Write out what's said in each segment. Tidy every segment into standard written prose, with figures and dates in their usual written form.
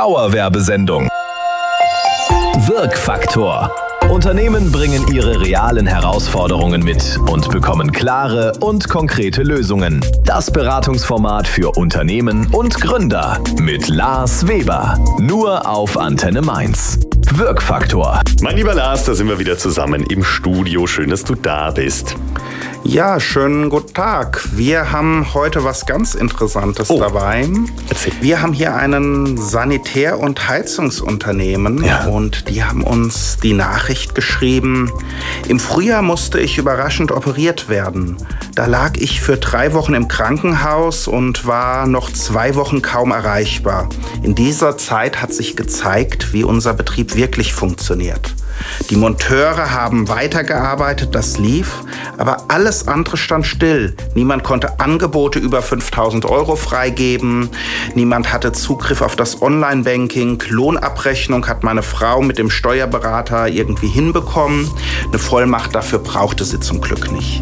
Dauerwerbesendung. Wirkfaktor. Unternehmen bringen ihre realen Herausforderungen mit und bekommen klare und konkrete Lösungen. Das Beratungsformat für Unternehmen und Gründer mit Lars Weber. Nur auf Antenne Mainz. Wirkfaktor. Mein lieber Lars, da sind wir wieder zusammen im Studio. Schön, dass du da bist. Ja, schönen guten Tag. Wir haben heute was ganz Interessantes dabei. Erzähl. Wir haben hier einen Sanitär- und Heizungsunternehmen und die haben uns die Nachricht geschrieben: Im Frühjahr musste ich überraschend operiert werden. Da lag ich für 3 Wochen im Krankenhaus und war noch 2 Wochen kaum erreichbar. In dieser Zeit hat sich gezeigt, wie unser Betrieb wirklich funktioniert. Die Monteure haben weitergearbeitet, das lief, aber alles andere stand still. Niemand konnte Angebote über 5.000 € freigeben, niemand hatte Zugriff auf das Online-Banking, Lohnabrechnung hat meine Frau mit dem Steuerberater irgendwie hinbekommen. Eine Vollmacht dafür brauchte sie zum Glück nicht.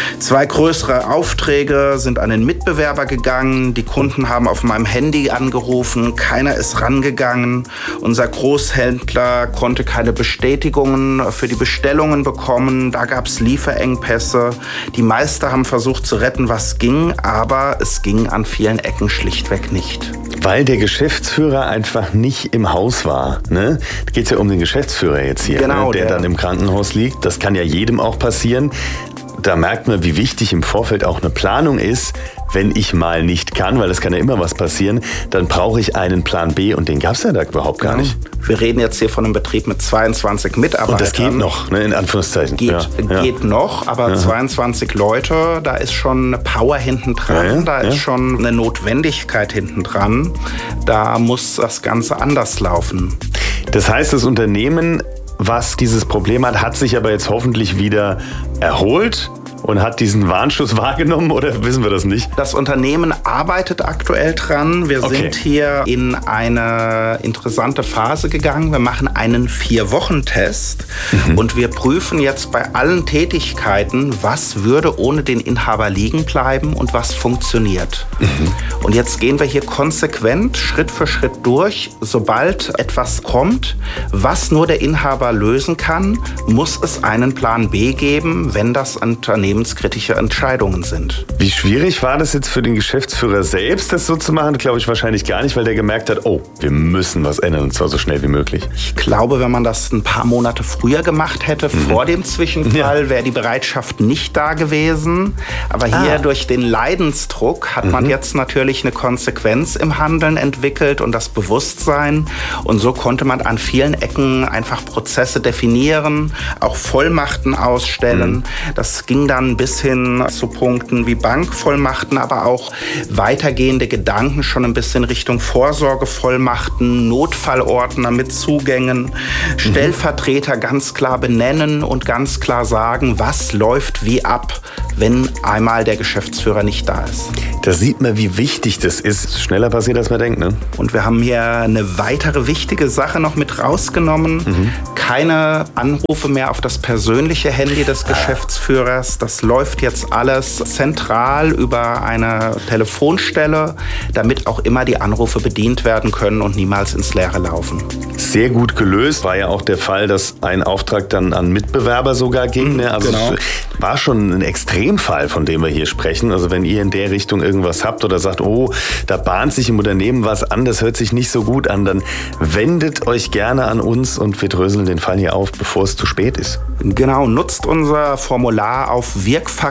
2 größere Aufträge sind an den Mitbewerber gegangen, die Kunden haben auf meinem Handy angerufen, keiner ist rangegangen. Unser Großhändler konnte keine Bestätigung für die Bestellungen bekommen, da gab es Lieferengpässe. Die Meister haben versucht zu retten, was ging, aber es ging an vielen Ecken schlichtweg nicht. Weil der Geschäftsführer einfach nicht im Haus war. Ne? Da geht es ja um den Geschäftsführer jetzt hier, genau, der dann im Krankenhaus liegt. Das kann ja jedem auch passieren. Da merkt man, wie wichtig im Vorfeld auch eine Planung ist. Wenn ich mal nicht kann, weil es kann ja immer was passieren, dann brauche ich einen Plan B und den gab es ja da überhaupt gar nicht. Wir reden jetzt hier von einem Betrieb mit 22 Mitarbeitern. Und das geht noch, ne, in Anführungszeichen. Geht noch, aber 22 Leute, da ist schon eine Power hinten dran, da ist schon eine Notwendigkeit hinten dran. Da muss das Ganze anders laufen. Das heißt, das Unternehmen, was dieses Problem hat sich aber jetzt hoffentlich wieder erholt und hat diesen Warnschuss wahrgenommen, oder wissen wir das nicht? Das Unternehmen arbeitet aktuell dran. Wir sind hier in eine interessante Phase gegangen. Wir machen einen 4-Wochen-Test und wir prüfen jetzt bei allen Tätigkeiten, was würde ohne den Inhaber liegen bleiben und was funktioniert. Und jetzt gehen wir hier konsequent Schritt für Schritt durch. Sobald etwas kommt, was nur der Inhaber lösen kann, muss es einen Plan B geben, wenn das unternehmenskritische Entscheidungen sind. Wie schwierig war das jetzt für den Geschäftsführer selbst, das so zu machen? Glaube ich wahrscheinlich gar nicht, weil der gemerkt hat, wir müssen was ändern, und zwar so schnell wie möglich. Ich glaube, wenn man das ein paar Monate früher gemacht hätte, vor dem Zwischenfall, wäre die Bereitschaft nicht da gewesen. Aber hier durch den Leidensdruck hat man jetzt natürlich eine Konsequenz im Handeln entwickelt und das Bewusstsein. Und so konnte man an vielen Ecken einfach Prozesse definieren, auch Vollmachten ausstellen. Das ging dann bis hin zu Punkten wie Bankvollmachten, aber auch weitergehende Gedanken schon ein bisschen Richtung Vorsorgevollmachten, Notfallordner mit Zugängen, Stellvertreter ganz klar benennen und ganz klar sagen, was läuft wie ab, wenn einmal der Geschäftsführer nicht da ist. Da sieht man, wie wichtig das ist. Schneller passiert, als man denkt, ne? Und wir haben hier eine weitere wichtige Sache noch mit rausgenommen. Keine Anrufe mehr auf das persönliche Handy des Geschäftsführers. Das läuft jetzt alles zentral über eine Telefonstelle, damit auch immer die Anrufe bedient werden können und niemals ins Leere laufen. Sehr gut gelöst. War ja auch der Fall, dass ein Auftrag dann an Mitbewerber sogar ging. Ne? Also es war schon ein Extremfall, von dem wir hier sprechen. Also wenn ihr in der Richtung irgendwas habt oder sagt, da bahnt sich im Unternehmen was an, das hört sich nicht so gut an, dann wendet euch gerne an uns und wir dröseln den Fall hier auf, bevor es zu spät ist. Genau, nutzt unser Formular auf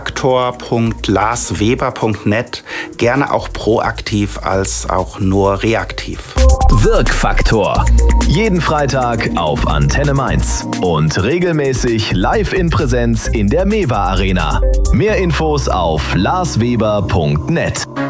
wirkfaktor.larsweber.net, gerne auch proaktiv als auch nur reaktiv. Wirkfaktor. Jeden Freitag auf Antenne Mainz und regelmäßig live in Präsenz in der Mewa Arena. Mehr Infos auf larsweber.net.